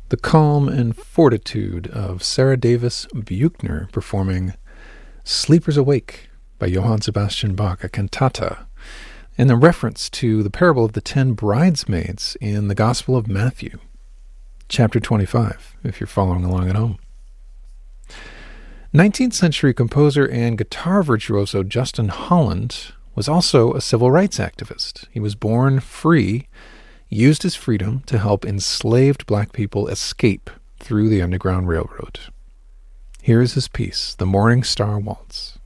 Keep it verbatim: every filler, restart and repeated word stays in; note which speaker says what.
Speaker 1: The calm and fortitude of Sarah Davis Buchner performing Sleepers Awake by Johann Sebastian Bach, a cantata, and the reference to the parable of the ten bridesmaids in the Gospel of Matthew, chapter twenty-five, if you're following along at home. nineteenth century composer and guitar virtuoso Justin Holland was also a civil rights activist. He was born free, used his freedom to help enslaved black people escape through the Underground Railroad. Here is his piece, The Morning Star Waltz.